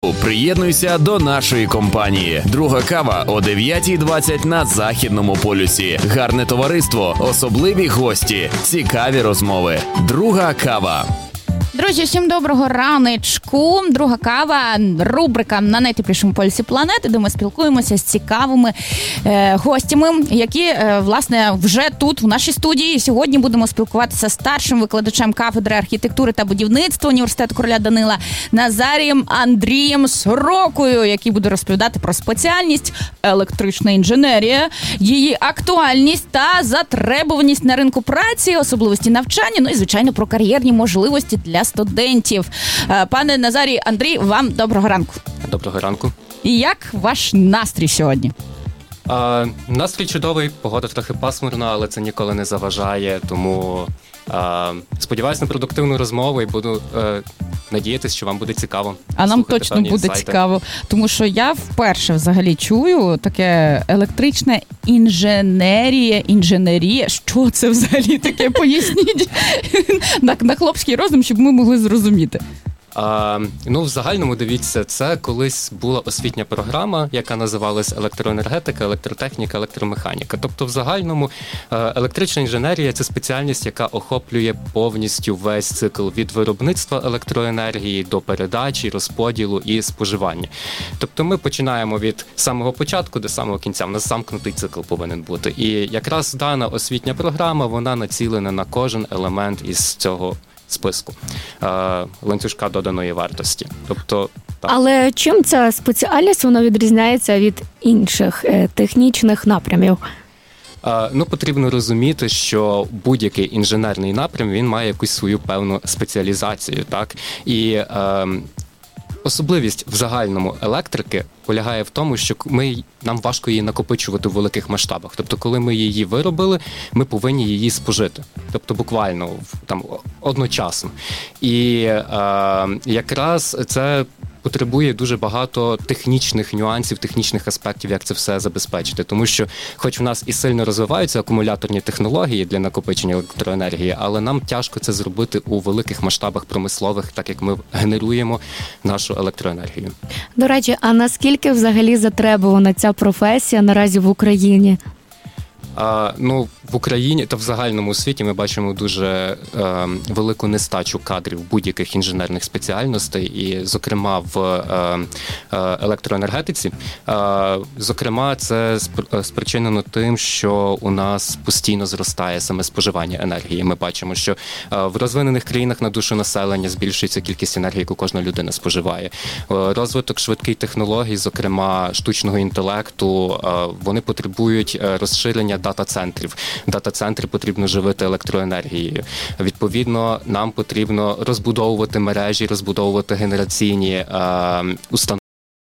Приєднуйся до нашої компанії. Друга кава о 9:20 на Західному полюсі. Гарне товариство, особливі гості, цікаві розмови. Друга кава. Друзі, всім доброго раночку. Друга кава, рубрика на найтеплішому полюсі планети, де ми спілкуємося з цікавими гостями, які, власне, вже тут, в нашій студії. Сьогодні будемо спілкуватися з старшим викладачем кафедри архітектури та будівництва університету короля Данила Назарієм Андрієм Сорокою, який буде розповідати про спеціальність електрична інженерія, її актуальність та затребуваність на ринку праці, особливості навчання, ну і, звичайно, про кар'єрні можливості для студентів. Пане Назарій, Андрій, вам доброго ранку. Доброго ранку. І як ваш настрій сьогодні? Настрій чудовий, погода трохи пасмурна, але це ніколи не заважає, тому сподіваюся на продуктивну розмову і буду надіятися, що вам буде цікаво. А нам точно буде цікаво, тому що я вперше взагалі чую таке електрична інженерія. Що це взагалі таке? Поясніть на хлопський розум, щоб ми могли зрозуміти. В загальному, дивіться, це колись була освітня програма, яка називалась електроенергетика, електротехніка, електромеханіка. Тобто в загальному електрична інженерія – це спеціальність, яка охоплює повністю весь цикл від виробництва електроенергії до передачі, розподілу і споживання. Тобто ми починаємо від самого початку до самого кінця. У нас замкнутий цикл повинен бути. І якраз дана освітня програма, вона націлена на кожен елемент із цього списку ланцюжка доданої вартості. Тобто, так. Але чим ця спеціальність вона відрізняється від інших технічних напрямів? Потрібно розуміти, що будь-який інженерний напрям, він має якусь свою певну спеціалізацію, так? І особливість в загальному електрики полягає в тому, що нам важко її накопичувати в великих масштабах. Тобто, коли ми її виробили, ми повинні її спожити. Тобто, буквально одночасно. І якраз це потребує дуже багато технічних нюансів, технічних аспектів, як це все забезпечити. Тому що, хоч у нас і сильно розвиваються акумуляторні технології для накопичення електроенергії, але нам тяжко це зробити у великих масштабах промислових, так як ми генеруємо нашу електроенергію. До речі, а наскільки взагалі затребувана ця професія наразі в Україні? В Україні та в загальному світі ми бачимо дуже велику нестачу кадрів будь-яких інженерних спеціальностей, і, зокрема, в електроенергетиці. Зокрема, це спричинено тим, що у нас постійно зростає саме споживання енергії. Ми бачимо, що в розвинених країнах на душу населення збільшується кількість енергії, яку кожна людина споживає. Розвиток швидких технологій, зокрема штучного інтелекту, вони потребують розширення дата-центрів. Дата-центри потрібно живити електроенергією. Відповідно, нам потрібно розбудовувати мережі, розбудовувати генераційні установки